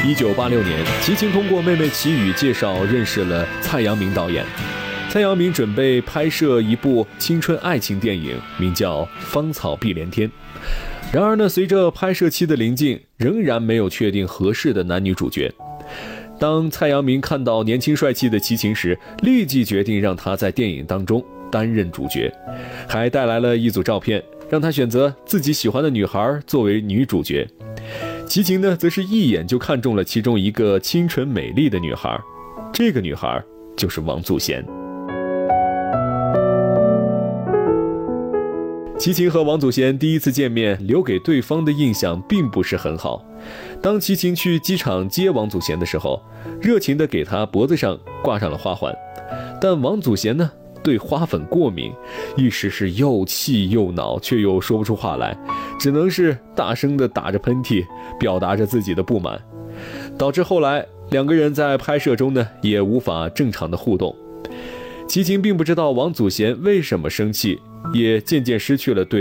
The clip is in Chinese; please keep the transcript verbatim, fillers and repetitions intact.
一九八六年，齐秦通过妹妹齐宇介绍认识了蔡阳明导演。蔡阳明准备拍摄一部青春爱情电影，名叫《芳草碧连天》。然而呢，随着拍摄期的临近，仍然没有确定合适的男女主角。当蔡阳明看到年轻帅气的齐秦时，立即决定让他在电影当中担任主角，还带来了一组照片，让他选择自己喜欢的女孩作为女主角。齐秦呢，则是一眼就看中了其中一个清纯美丽的女孩，这个女孩就是王祖贤。齐秦和王祖贤第一次见面，留给对方的印象并不是很好。当齐秦去机场接王祖贤的时候，热情地给他脖子上挂上了花环，但王祖贤呢，对花粉过敏，一时是又气又恼，却又说不出话来，只能是大声地打着喷嚏，表达着自己的不满，导致后来两个人在拍摄中呢，也无法正常的互动。齐秦并不知道王祖贤为什么生气，也渐渐失去了对